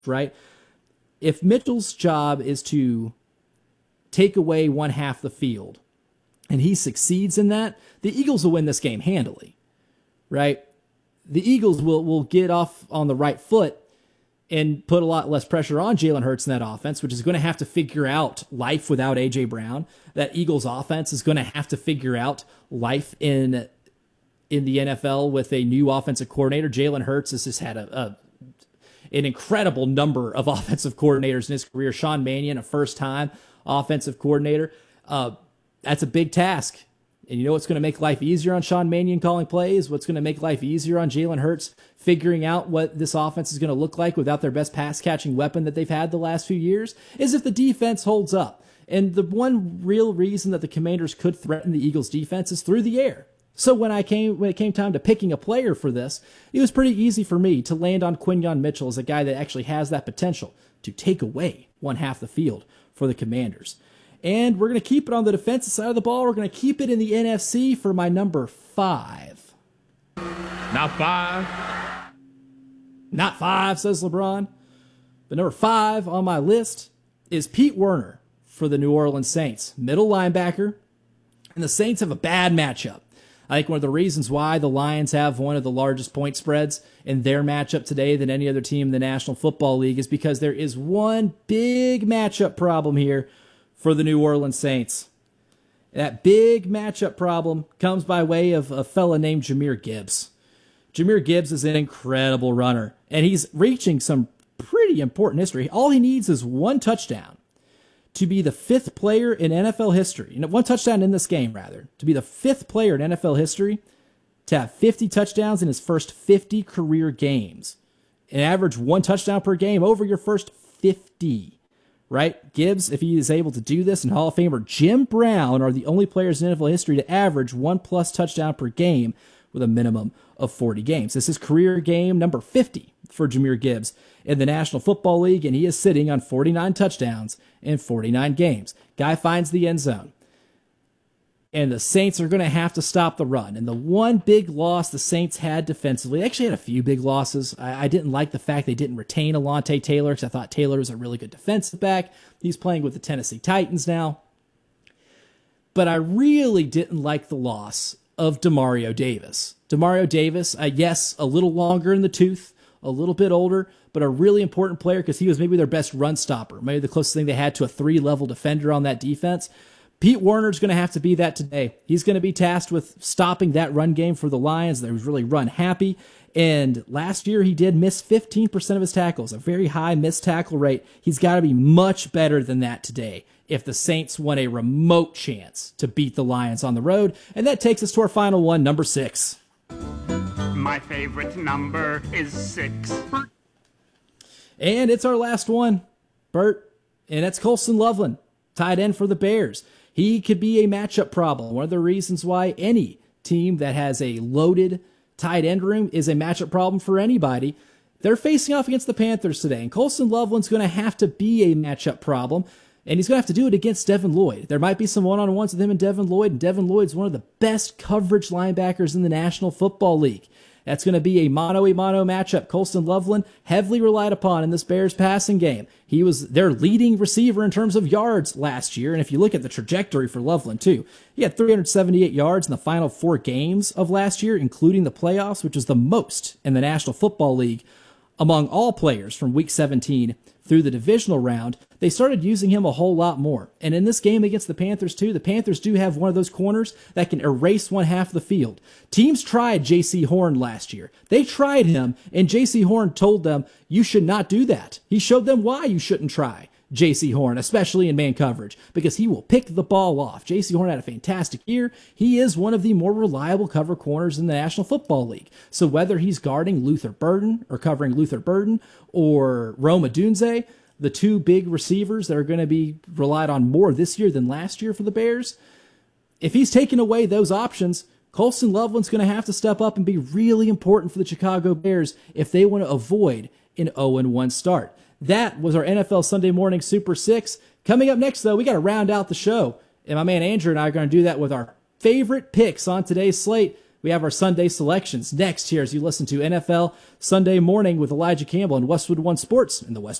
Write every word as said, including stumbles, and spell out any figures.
right? If Mitchell's job is to take away one half the field and he succeeds in that, the Eagles will win this game handily, right? The Eagles will, will get off on the right foot and put a lot less pressure on Jalen Hurts in that offense, which is going to have to figure out life without A J Brown. That Eagles offense is going to have to figure out life in in the N F L with a new offensive coordinator. Jalen Hurts has just had a, a an incredible number of offensive coordinators in his career. Sean Mannion, a first-time offensive coordinator. Uh, that's a big task. And you know what's going to make life easier on Sean Mannion calling plays? What's going to make life easier on Jalen Hurts figuring out what this offense is going to look like without their best pass-catching weapon that they've had the last few years? Is if the defense holds up. And the one real reason that the Commanders could threaten the Eagles' defense is through the air. So when I came when it came time to picking a player for this, it was pretty easy for me to land on Quinyon Mitchell as a guy that actually has that potential to take away one half the field for the Commanders. And we're going to keep it on the defensive side of the ball. We're going to keep it in the N F C for my number five. Not five. Not five, says LeBron. But number five on my list is Pete Werner for the New Orleans Saints. Middle linebacker. And the Saints have a bad matchup. I think one of the reasons why the Lions have one of the largest point spreads in their matchup today than any other team in the National Football League is because there is one big matchup problem here for the New Orleans Saints. That big matchup problem comes by way of a fella named Jahmyr Gibbs. Jahmyr Gibbs is an incredible runner, and he's reaching some pretty important history. All he needs is one touchdown to be the fifth player in N F L history, you know, one touchdown in this game, rather, to be the fifth player in N F L history to have fifty touchdowns in his first fifty career games. An average one touchdown per game over your first fifty. Right? Gibbs, if he is able to do this, and Hall of Famer Jim Brown are the only players in N F L history to average one plus touchdown per game with a minimum of forty games. This is career game number fifty for Jahmyr Gibbs in the National Football League, and he is sitting on forty-nine touchdowns in forty-nine games. Guy finds the end zone. And the Saints are going to have to stop the run. And the one big loss the Saints had defensively, they actually had a few big losses. I, I didn't like the fact they didn't retain Alontae Taylor because I thought Taylor was a really good defensive back. He's playing with the Tennessee Titans now. But I really didn't like the loss of Demario Davis. Demario Davis, uh, yes, a little longer in the tooth, a little bit older, but a really important player because he was maybe their best run stopper, maybe the closest thing they had to a three-level defender on that defense. Pete Werner's going to have to be that today. He's going to be tasked with stopping that run game for the Lions. They was really run happy. And last year he did miss fifteen percent of his tackles, a very high missed tackle rate. He's got to be much better than that today if the Saints want a remote chance to beat the Lions on the road. And that takes us to our final one, number six. My favorite number is six. And it's our last one, Bert. And that's Colston Loveland, tight end for the Bears. He could be a matchup problem. One of the reasons why any team that has a loaded tight end room is a matchup problem for anybody. They're facing off against the Panthers today, and Colston Loveland's going to have to be a matchup problem, and he's going to have to do it against Devin Lloyd. There might be some one-on-ones with him and Devin Lloyd, and Devin Lloyd's one of the best coverage linebackers in the National Football League. That's going to be a mano-a-mano matchup. Colston Loveland, heavily relied upon in this Bears passing game. He was their leading receiver in terms of yards last year, and if you look at the trajectory for Loveland, too, he had three hundred seventy-eight yards in the final four games of last year, including the playoffs, which is the most in the National Football League among all players from Week seventeen through the divisional round. They started using him a whole lot more. And in this game against the Panthers, too, the Panthers do have one of those corners that can erase one half of the field. Teams tried J C Horn last year. They tried him, and J C Horn told them, you should not do that. He showed them why you shouldn't try J C Horn, especially in man coverage, because he will pick the ball off. J C Horn had a fantastic year. He is one of the more reliable cover corners in the National Football League. So whether he's guarding Luther Burden or covering Luther Burden or Rome Odunze, the two big receivers that are going to be relied on more this year than last year for the Bears, if he's taking away those options, Colston Loveland's going to have to step up and be really important for the Chicago Bears if they want to avoid an oh and one start. That was our N F L Sunday Morning Super Six. Coming up next, though, we got to round out the show. And my man Andrew and I are going to do that with our favorite picks on today's slate. We have our Sunday selections next here as you listen to N F L Sunday Morning with Elijah Campbell and Westwood One Sports in the West.